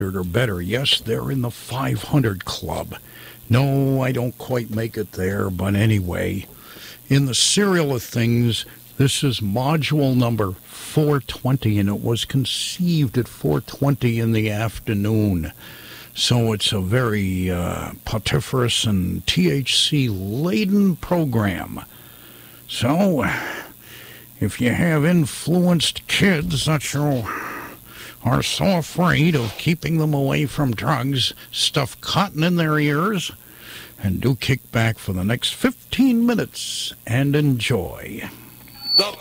or better. Yes, they're in the 500 club. No, I don't quite make it there, but anyway, in the serial of things, this is module number 420, and it was conceived at 4:20 in the afternoon. So it's a very putiferous and THC-laden program. So, if you have influenced kids that you are so afraid of keeping them away from drugs, stuff cotton in their ears, and do kick back for the next 15 minutes and enjoy.